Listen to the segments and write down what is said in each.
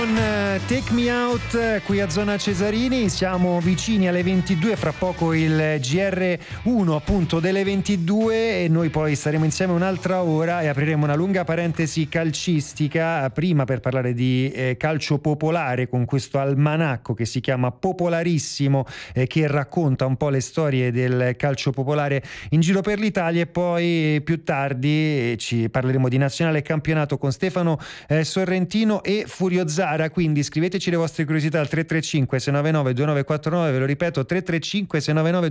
Take Me Out qui a Zona Cesarini, siamo vicini alle 22, fra poco il GR1 appunto delle 22 e noi poi staremo insieme un'altra ora e apriremo una lunga parentesi calcistica, prima per parlare di calcio popolare con questo almanacco che si chiama Popolarissimo, che racconta un po' le storie del calcio popolare in giro per l'Italia, e poi più tardi ci parleremo di nazionale e campionato con Stefano Sorrentino e Furio Zara, quindi scriveteci le vostre curiosità al 335 699 2949, ve lo ripeto 335 699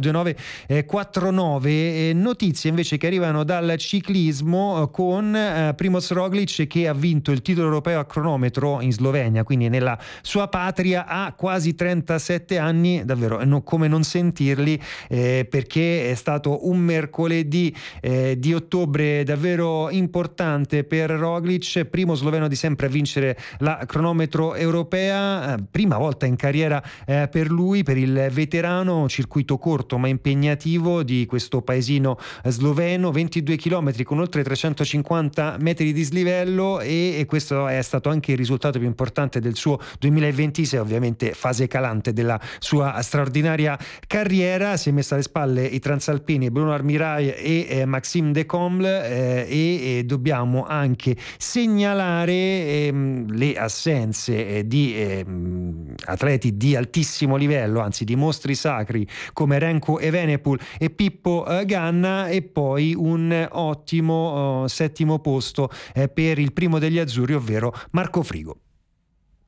2949. Notizie invece che arrivano dal ciclismo con Primož Roglič che ha vinto il titolo europeo a cronometro in Slovenia, quindi nella sua patria, a quasi 37 anni, davvero come non sentirli, perché è stato un mercoledì di ottobre davvero importante per Roglič, primo sloveno di sempre a vincere la cronometro europea, prima volta in carriera per lui, per il veterano. Circuito corto ma impegnativo di questo paesino sloveno, 22 km con oltre 350 metri di dislivello, e questo è stato anche il risultato più importante del suo 2026, ovviamente fase calante della sua straordinaria carriera. Si è messo alle spalle i transalpini Bruno Armirail e Maxime de Comble, e dobbiamo anche segnalare le assenze di atleti di altissimo livello, anzi di mostri sacri come Remco Evenepoel e Pippo Ganna, e poi un ottimo settimo posto per il primo degli azzurri, ovvero Marco Frigo.